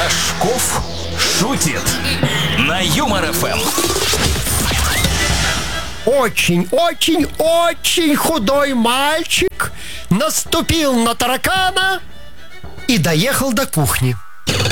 Рожков шутит на Юмор ФМ. Очень худой мальчик наступил на таракана и доехал до кухни.